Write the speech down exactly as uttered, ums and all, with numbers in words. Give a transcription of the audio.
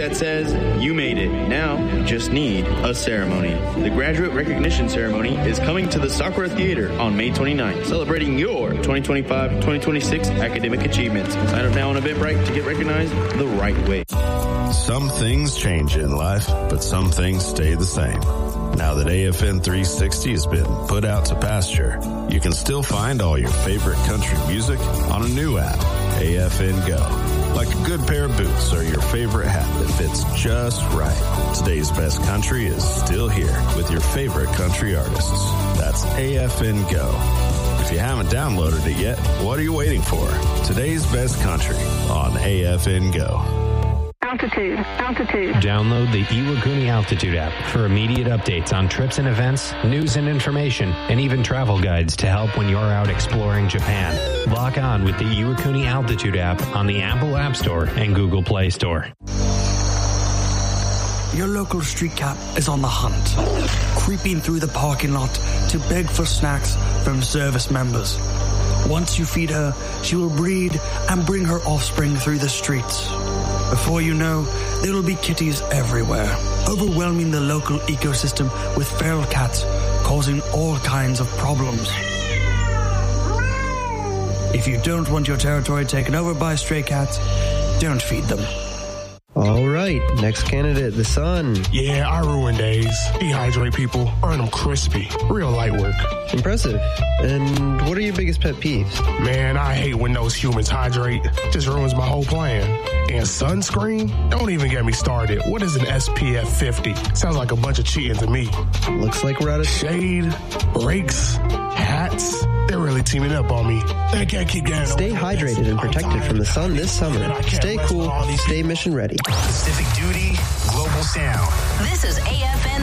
that says, you made it. Now, you just need a ceremony. The graduate recognition ceremony is coming to the Sakura Theater on May twenty-ninth, celebrating your twenty twenty-five twenty twenty-six academic achievements. Sign up now on Eventbrite to get recognized the right way. Some things change in life, but some things stay the same. Now that A F N three sixty has been put out to pasture, you can still find all your favorite country music on a new app, A F N Go. Like a good pair of boots or your favorite hat that fits just right. Today's best country is still here with your favorite country artists. That's A F N Go. If you haven't downloaded it yet, what are you waiting for? Today's best country on A F N Go. Altitude, altitude. Download the Iwakuni Altitude app for immediate updates on trips and events, news and information, and even travel guides to help when you're out exploring Japan. Lock on with the Iwakuni Altitude app on the Apple App Store and Google Play Store. Your local street cat is on the hunt, creeping through the parking lot to beg for snacks from service members. Once you feed her, she will breed and bring her offspring through the streets. Before you know, there will be kitties everywhere, overwhelming the local ecosystem with feral cats, causing all kinds of problems. If you don't want your territory taken over by stray cats, don't feed them. All right, next candidate, the sun. Yeah, I ruin days. Dehydrate people, earn them crispy. Real light work. Impressive. And what are your biggest pet peeves? Man, I hate when those humans hydrate. Just ruins my whole plan. And sunscreen? Don't even get me started. What is an S P F fifty? Sounds like a bunch of cheating to me. Looks like we're out of shade, rakes, hats. They're really teaming up on me. They can't keep getting Stay hydrated and protected from the sun this summer. Stay cool, stay mission ready. Pacific Duty, Global Sound. This is A F N